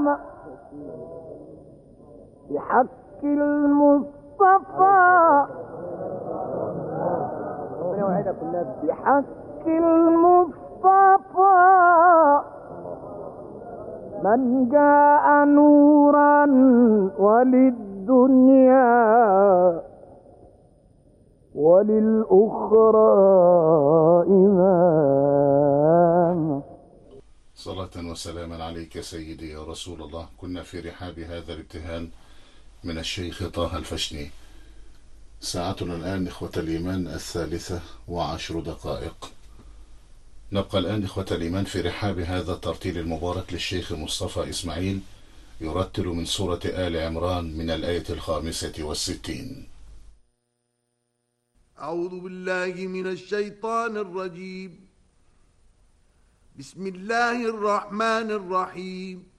بحق المصطفى بحق المصطفى من جاء نورا وللدنيا وللأخرى إماما. صلاة وسلاما عليك سيدي يا رسول الله. كنا في رحاب هذا الابتهال من الشيخ طه الفشني. ساعتنا الآن إخوة الإيمان 3:10. نبقى الآن إخوة الإيمان في رحاب هذا الترتيل المبارك للشيخ مصطفى إسماعيل، يرتل من سورة آل عمران من الآية 65. أعوذ بالله من الشيطان الرجيم. بسم الله الرحمن الرحيم.